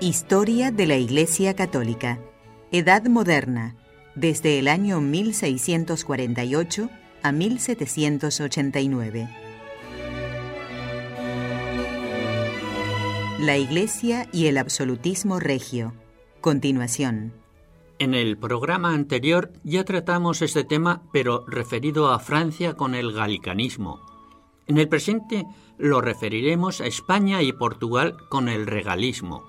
Historia de la Iglesia Católica. Edad moderna, desde el año 1648 a 1789. La Iglesia y el absolutismo regio. Continuación. En el programa anterior ya tratamos este tema, pero referido a Francia con el galicanismo. En el presente lo referiremos a España y Portugal con el regalismo.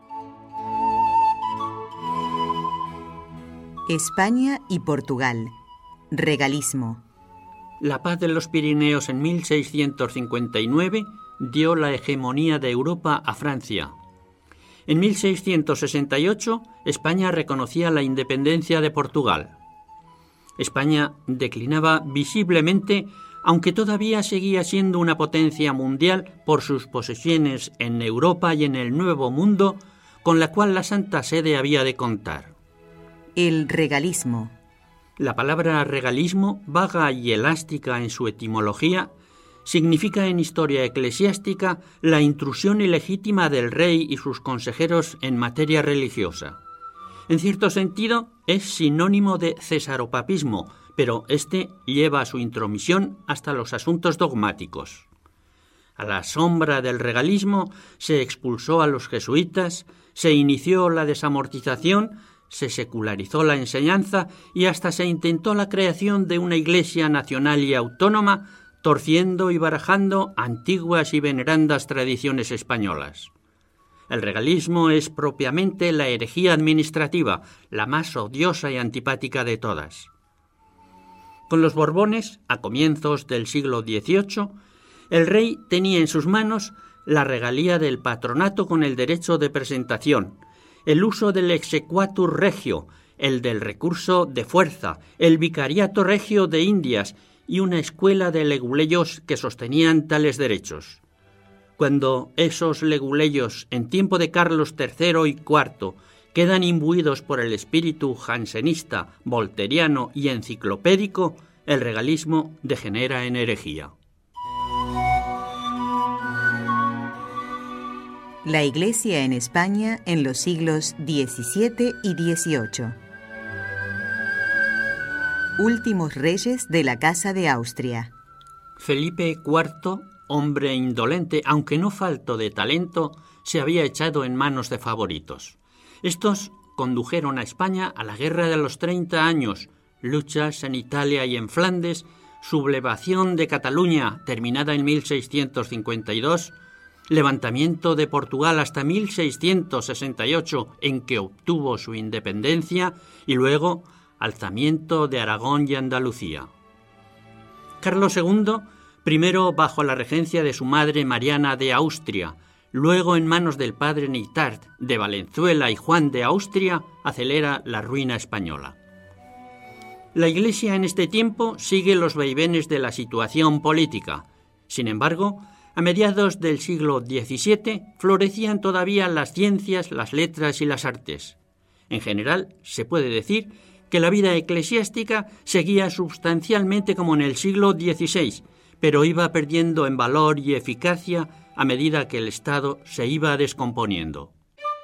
España y Portugal. Regalismo. La paz de los Pirineos en 1659 dio la hegemonía de Europa a Francia. En 1668, España reconocía la independencia de Portugal. España declinaba visiblemente, aunque todavía seguía siendo una potencia mundial por sus posesiones en Europa y en el Nuevo Mundo, con la cual la Santa Sede había de contar. El regalismo. La palabra regalismo, vaga y elástica en su etimología, significa en historia eclesiástica la intrusión ilegítima del rey y sus consejeros en materia religiosa. En cierto sentido, es sinónimo de cesaropapismo, pero este lleva su intromisión hasta los asuntos dogmáticos. A la sombra del regalismo se expulsó a los jesuitas, se inició la desamortización, se secularizó la enseñanza y hasta se intentó la creación de una iglesia nacional y autónoma, torciendo y barajando antiguas y venerandas tradiciones españolas. El regalismo es propiamente la herejía administrativa, la más odiosa y antipática de todas. Con los Borbones, a comienzos del siglo XVIII, el rey tenía en sus manos la regalía del patronato con el derecho de presentación, el uso del exequatur regio, el del recurso de fuerza, el vicariato regio de Indias y una escuela de leguleyos que sostenían tales derechos. Cuando esos leguleyos, en tiempo de Carlos III y IV, quedan imbuidos por el espíritu jansenista, volteriano y enciclopédico, el regalismo degenera en herejía. La Iglesia en España en los siglos XVII y XVIII. Últimos reyes de la Casa de Austria. Felipe IV, hombre indolente, aunque no falto de talento, se había echado en manos de favoritos. Estos condujeron a España a la Guerra de los 30 años, luchas en Italia y en Flandes, sublevación de Cataluña, terminada en 1652, levantamiento de Portugal hasta 1668, en que obtuvo su independencia, y luego alzamiento de Aragón y Andalucía. Carlos II, primero bajo la regencia de su madre Mariana de Austria, luego en manos del padre Neitart de Valenzuela y Juan de Austria, acelera la ruina española. La Iglesia en este tiempo sigue los vaivenes de la situación política. Sin embargo, a mediados del siglo XVII florecían todavía las ciencias, las letras y las artes. En general, se puede decir que la vida eclesiástica seguía sustancialmente como en el siglo XVI, pero iba perdiendo en valor y eficacia a medida que el Estado se iba descomponiendo.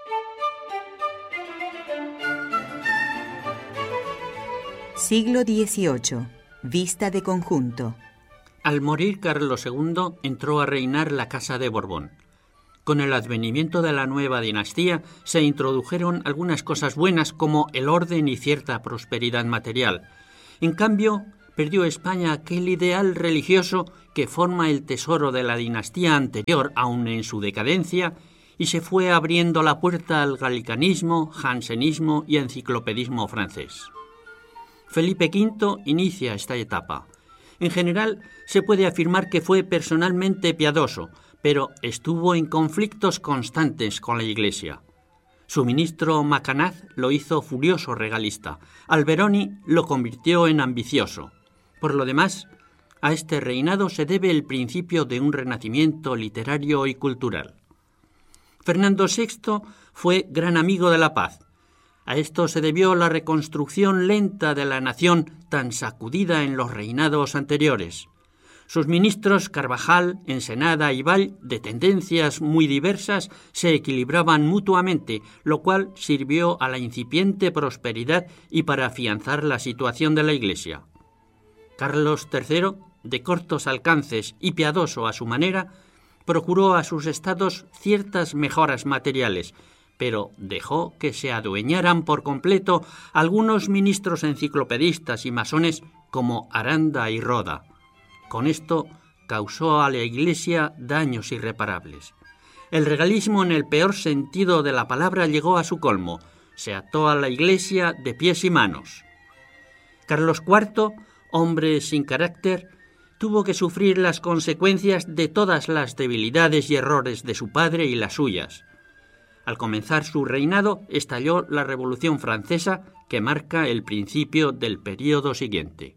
Siglo XVIII. Vista de conjunto. Al morir Carlos II, entró a reinar la Casa de Borbón. Con el advenimiento de la nueva dinastía se introdujeron algunas cosas buenas como el orden y cierta prosperidad material. En cambio, perdió España aquel ideal religioso que forma el tesoro de la dinastía anterior, aun en su decadencia, y se fue abriendo la puerta al galicanismo, jansenismo y enciclopedismo francés. Felipe V inicia esta etapa. En general, se puede afirmar que fue personalmente piadoso, pero estuvo en conflictos constantes con la Iglesia. Su ministro Macanaz lo hizo furioso regalista. Alberoni lo convirtió en ambicioso. Por lo demás, a este reinado se debe el principio de un renacimiento literario y cultural. Fernando VI fue gran amigo de la paz. A esto se debió la reconstrucción lenta de la nación tan sacudida en los reinados anteriores. Sus ministros Carvajal, Ensenada y Vall, de tendencias muy diversas, se equilibraban mutuamente, lo cual sirvió a la incipiente prosperidad y para afianzar la situación de la Iglesia. Carlos III, de cortos alcances y piadoso a su manera, procuró a sus estados ciertas mejoras materiales, pero dejó que se adueñaran por completo algunos ministros enciclopedistas y masones como Aranda y Roda. Con esto causó a la Iglesia daños irreparables. El regalismo en el peor sentido de la palabra llegó a su colmo. Se ató a la Iglesia de pies y manos. Carlos IV, hombre sin carácter, tuvo que sufrir las consecuencias de todas las debilidades y errores de su padre y las suyas. Al comenzar su reinado, estalló la Revolución Francesa, que marca el principio del período siguiente.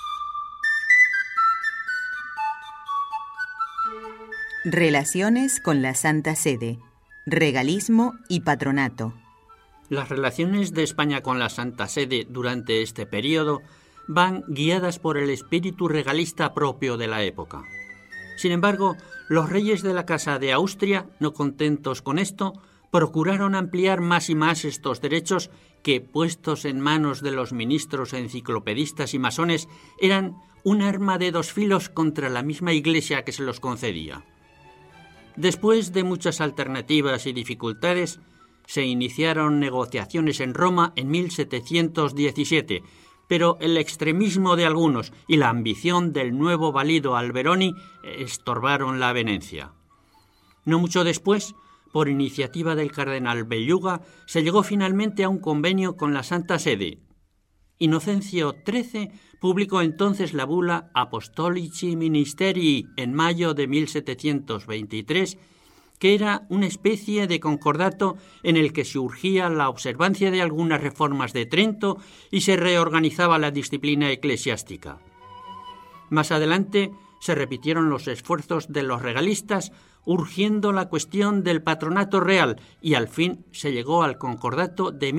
Relaciones con la Santa Sede, regalismo y patronato. Las relaciones de España con la Santa Sede durante este período van guiadas por el espíritu regalista propio de la época. Sin embargo, los reyes de la Casa de Austria, no contentos con esto, procuraron ampliar más y más estos derechos que, puestos en manos de los ministros enciclopedistas y masones, eran un arma de dos filos contra la misma Iglesia que se los concedía. Después de muchas alternativas y dificultades, se iniciaron negociaciones en Roma en 1717, pero el extremismo de algunos y la ambición del nuevo valido Alberoni estorbaron la avenencia. No mucho después, por iniciativa del cardenal Belluga, se llegó finalmente a un convenio con la Santa Sede. Inocencio XIII publicó entonces la bula Apostolici Ministerii en mayo de 1723, que era una especie de concordato en el que se urgía la observancia de algunas reformas de Trento y se reorganizaba la disciplina eclesiástica. Más adelante se repitieron los esfuerzos de los regalistas, urgiendo la cuestión del patronato real, y al fin se llegó al concordato de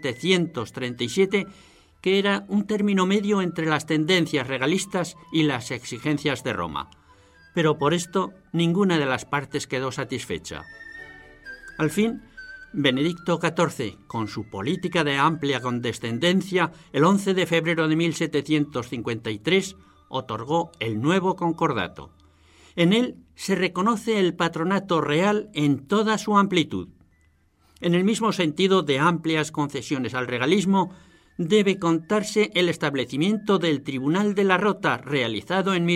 1737, que era un término medio entre las tendencias regalistas y las exigencias de Roma. Pero por esto ninguna de las partes quedó satisfecha. Al fin, Benedicto XIV, con su política de amplia condescendencia, el 11 de febrero de 1753, otorgó el nuevo concordato. En él se reconoce el patronato real en toda su amplitud. En el mismo sentido de amplias concesiones al regalismo, debe contarse el establecimiento del Tribunal de la Rota, realizado en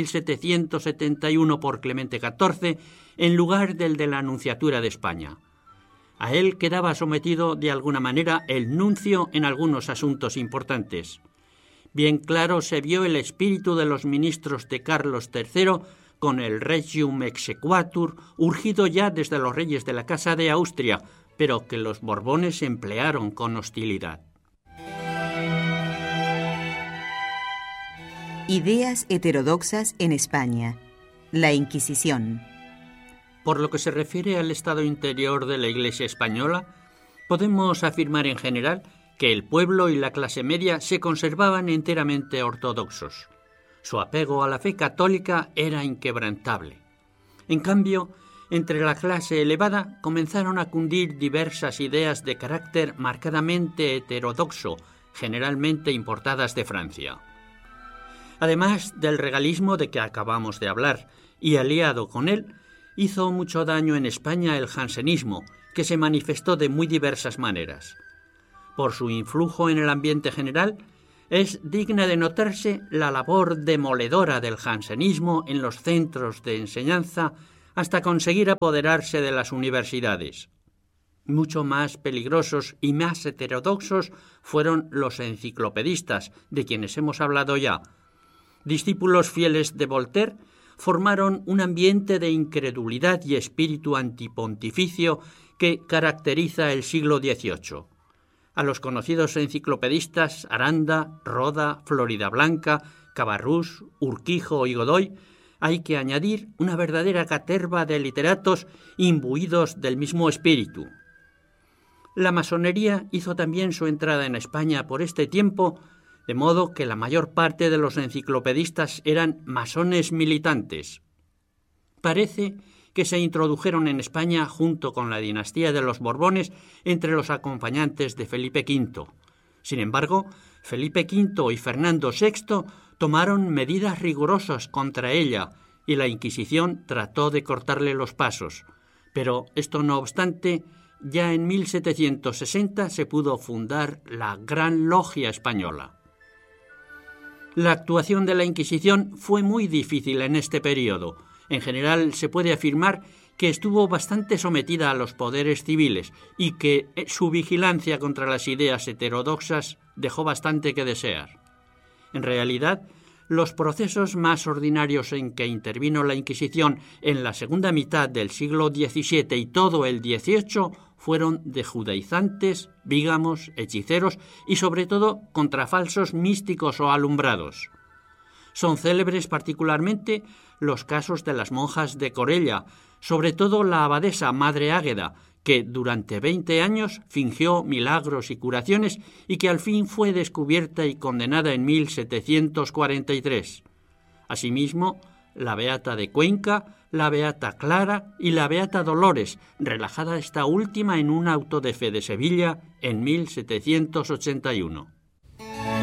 1771 por Clemente XIV, en lugar del de la Nunciatura de España. A él quedaba sometido de alguna manera el nuncio en algunos asuntos importantes. Bien claro se vio el espíritu de los ministros de Carlos III con el Regium Exequatur, urgido ya desde los reyes de la Casa de Austria, pero que los Borbones emplearon con hostilidad. Ideas heterodoxas en España. La Inquisición. Por lo que se refiere al estado interior de la Iglesia española, podemos afirmar en general que el pueblo y la clase media se conservaban enteramente ortodoxos. Su apego a la fe católica era inquebrantable. En cambio, entre la clase elevada comenzaron a cundir diversas ideas de carácter marcadamente heterodoxo, generalmente importadas de Francia. Además del regalismo de que acabamos de hablar, y aliado con él, hizo mucho daño en España el jansenismo, que se manifestó de muy diversas maneras. Por su influjo en el ambiente general, es digna de notarse la labor demoledora del jansenismo en los centros de enseñanza hasta conseguir apoderarse de las universidades. Mucho más peligrosos y más heterodoxos fueron los enciclopedistas, de quienes hemos hablado ya. Discípulos fieles de Voltaire, formaron un ambiente de incredulidad y espíritu antipontificio que caracteriza el siglo XVIII. A los conocidos enciclopedistas Aranda, Roda, Floridablanca, Cabarrús, Urquijo y Godoy hay que añadir una verdadera caterva de literatos imbuidos del mismo espíritu. La masonería hizo también su entrada en España por este tiempo, de modo que la mayor parte de los enciclopedistas eran masones militantes. Parece que se introdujeron en España junto con la dinastía de los Borbones entre los acompañantes de Felipe V. Sin embargo, Felipe V y Fernando VI tomaron medidas rigurosas contra ella y la Inquisición trató de cortarle los pasos. Pero esto no obstante, ya en 1760 se pudo fundar la Gran Logia Española. La actuación de la Inquisición fue muy difícil en este periodo. En general se puede afirmar que estuvo bastante sometida a los poderes civiles y que su vigilancia contra las ideas heterodoxas dejó bastante que desear. En realidad, los procesos más ordinarios en que intervino la Inquisición en la segunda mitad del siglo XVII y todo el XVIII fueron de judaizantes, bígamos, hechiceros y sobre todo contra falsos místicos o alumbrados. Son célebres particularmente los casos de las monjas de Corella, sobre todo la abadesa Madre Águeda, que durante 20 años fingió milagros y curaciones y que al fin fue descubierta y condenada en 1743. Asimismo, la beata de Cuenca, la beata Clara y la beata Dolores, relajada esta última en un auto de fe de Sevilla en 1781.